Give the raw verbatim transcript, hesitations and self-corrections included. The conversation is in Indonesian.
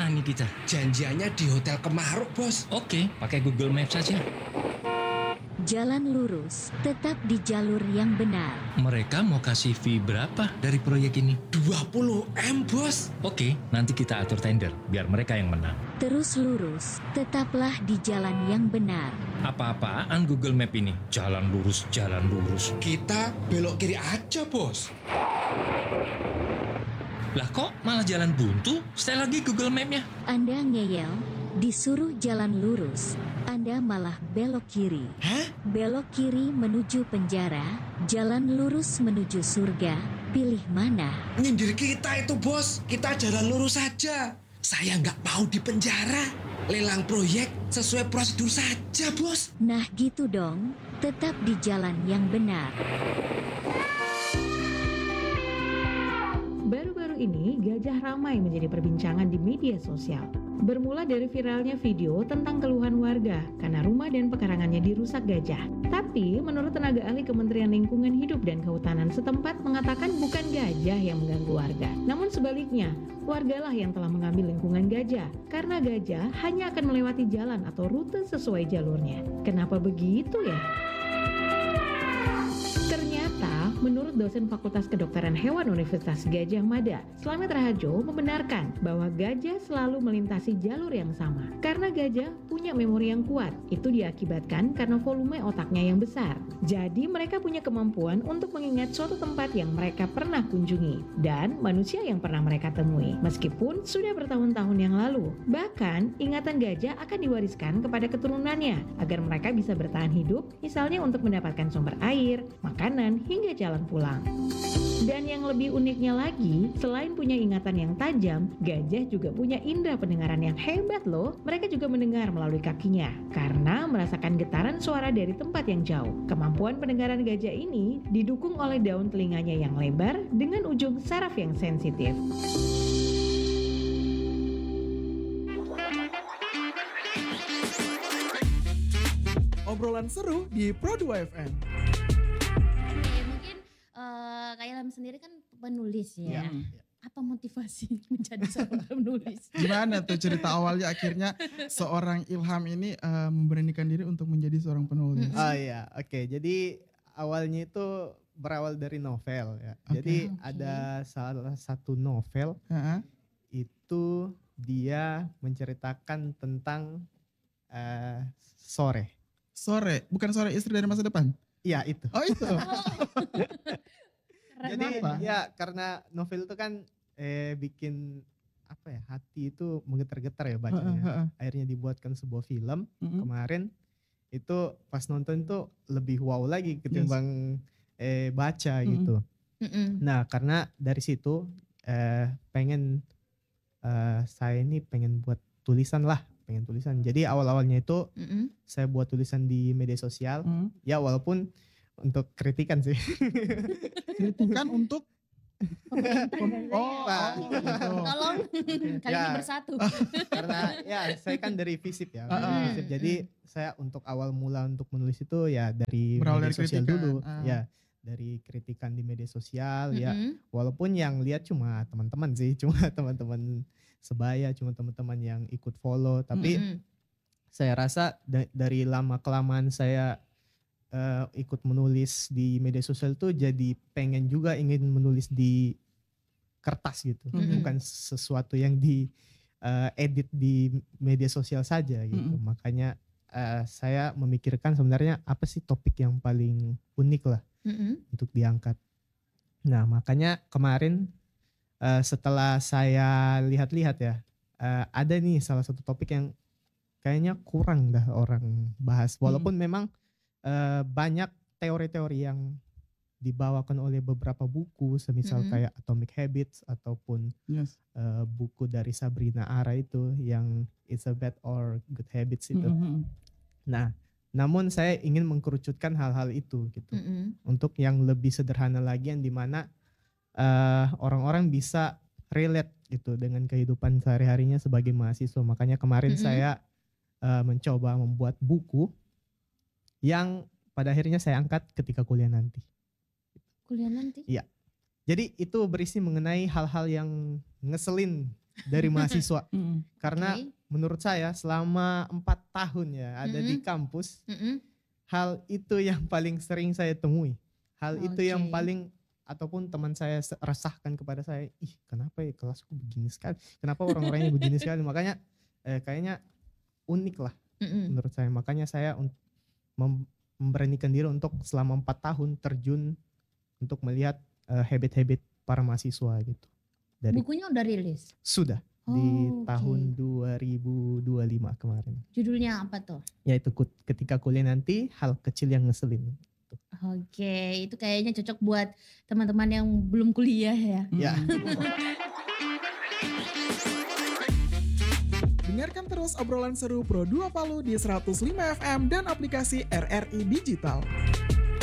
mana nih kita? Janjiannya di Hotel Kemaruk, Bos. Oke, pakai Google Maps saja. Jalan lurus, tetap di jalur yang benar. Mereka mau kasih fee berapa dari proyek ini? dua puluh M, Bos. Oke, nanti kita atur tender, biar mereka yang menang. Terus lurus, tetaplah di jalan yang benar. Apa-apaan Google Map ini? Jalan lurus, jalan lurus. Kita belok kiri aja, Bos. Lah kok malah jalan buntu? Setel lagi Google Map-nya. Anda ngeyel, disuruh jalan lurus, Anda malah belok kiri. Hah? Belok kiri menuju penjara, jalan lurus menuju surga, pilih mana? Nyindir kita itu, Bos. Kita jalan lurus saja. Saya nggak mau di penjara. Lelang proyek sesuai prosedur saja, Bos. Nah gitu dong, tetap di jalan yang benar. Baru-baru ini, gajah ramai menjadi perbincangan di media sosial. Bermula dari viralnya video tentang keluhan warga karena rumah dan pekarangannya dirusak gajah. Tapi, menurut tenaga ahli Kementerian Lingkungan Hidup dan Kehutanan setempat mengatakan bukan gajah yang mengganggu warga. Namun sebaliknya, wargalah yang telah mengambil lingkungan gajah karena gajah hanya akan melewati jalan atau rute sesuai jalurnya. Kenapa begitu ya? Ternyata, menurut dosen Fakultas Kedokteran Hewan Universitas Gadjah Mada, Slamet Raharjo membenarkan bahwa gajah selalu melintasi jalur yang sama. Karena gajah punya memori yang kuat, itu diakibatkan karena volume otaknya yang besar. Jadi mereka punya kemampuan untuk mengingat suatu tempat yang mereka pernah kunjungi dan manusia yang pernah mereka temui, meskipun sudah bertahun-tahun yang lalu. Bahkan, ingatan gajah akan diwariskan kepada keturunannya agar mereka bisa bertahan hidup, misalnya untuk mendapatkan sumber air, makanan, hingga jalan pulang. Dan yang lebih uniknya lagi, selain punya ingatan yang tajam, gajah juga punya indera pendengaran yang hebat loh. Mereka juga mendengar melalui kakinya, karena merasakan getaran suara dari tempat yang jauh. Kemampuan pendengaran gajah ini didukung oleh daun telinganya yang lebar dengan ujung saraf yang sensitif. Obrolan seru di Pro dua F M. Uh, Kak Ilham sendiri kan penulis ya. Ya. Apa motivasi menjadi seorang penulis? Gimana tuh cerita awalnya akhirnya seorang Ilham ini uh, memberanikan diri untuk menjadi seorang penulis? Mm-hmm. Oh iya, oke. Okay. Jadi awalnya itu berawal dari novel ya. Okay. Jadi Okay. ada salah satu novel Uh-huh. itu dia menceritakan tentang uh, sore. Sore, bukan sore istri dari masa depan? Iya itu. Oh itu. Jadi Kenapa? ya karena novel itu kan eh, bikin apa ya, hati itu menggetar-getar ya bacanya. Uh, uh, uh. Akhirnya dibuatkan sebuah film Mm-mm. kemarin. Itu pas nonton itu lebih wow lagi ketimbang yes. eh, baca Mm-mm. gitu. Mm-mm. Nah karena dari situ eh, pengen eh, saya ini pengen buat tulisan lah, pengen tulisan. Jadi awal-awalnya itu Mm-mm. saya buat tulisan di media sosial. Mm. Ya walaupun untuk kritikan sih. Kritikan untuk Oh, Pak. oh, gitu. tolong kali Ya. ini bersatu. Karena ya saya kan dari FISIP ya. Uh-uh. dari FISIP. Jadi saya untuk awal mula untuk menulis itu ya dari Berawal media dari sosial kritikan, dulu. ah. Ya dari kritikan di media sosial ya. Mm-mm. Walaupun yang lihat cuma teman-teman sih, cuma teman-teman sebaya, cuma teman-teman yang ikut follow. Tapi Mm-mm. saya rasa da- dari lama kelamaan saya uh, ikut menulis di media sosial tuh jadi pengen juga ingin menulis di kertas gitu, Mm-mm. bukan sesuatu yang di uh, edit di media sosial saja gitu. Mm-mm. Makanya uh, saya memikirkan sebenarnya apa sih topik yang paling unik lah Mm-mm. untuk diangkat. Nah makanya kemarin uh, setelah saya lihat-lihat ya, uh, ada nih salah satu topik yang kayaknya kurang dah orang bahas. Walaupun memang uh, banyak teori-teori yang dibawakan oleh beberapa buku, semisal Mm-hmm. kayak Atomic Habits ataupun Yes. uh, buku dari Sabrina Ara itu yang It's a Bad or Good Habits itu. Mm-mm. Nah, namun saya ingin mengkerucutkan hal-hal itu gitu Mm-mm. untuk yang lebih sederhana lagi, yang dimana uh, orang-orang bisa relate gitu dengan kehidupan sehari-harinya sebagai mahasiswa. Makanya kemarin Mm-mm. saya uh, mencoba membuat buku yang pada akhirnya saya angkat ketika kuliah nanti. Kuliah nanti. Jadi itu berisi mengenai hal-hal yang ngeselin dari mahasiswa. Mm. Karena Oke. menurut saya selama empat tahun ya ada di Mm-mm. kampus, Mm-mm. hal itu yang paling sering saya temui. Hal itu yang Oke. paling ataupun teman saya se- resahkan kepada saya, ih kenapa ya kelasku begini sekali, kenapa orang-orangnya begini sekali, makanya eh, kayaknya unik lah Mm-mm. menurut saya. Makanya saya un- mem- memberanikan diri untuk selama empat tahun terjun untuk melihat eh, habit-habit para mahasiswa gitu. Dari Bukunya udah rilis. sudah di Oh, oke. tahun dua ribu dua puluh lima kemarin. Judulnya apa tuh? Yaitu kut- ketika kuliah nanti hal kecil yang ngeselin. Oke, itu kayaknya cocok buat teman-teman yang belum kuliah ya. Ya. Dengarkan terus obrolan seru Pro dua Palu di seratus lima F M dan aplikasi R R I Digital.